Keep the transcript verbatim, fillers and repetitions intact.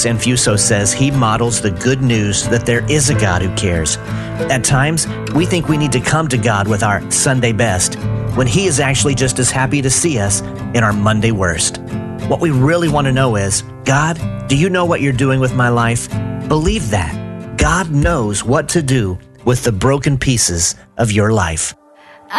Infuso says he models the good news that there is a God who cares. At times, we think we need to come to God with our Sunday best, when He is actually just as happy to see us in our Monday worst. What we really want to know is, God, do you know what you're doing with my life? Believe that. God knows what to do with the broken pieces of your life.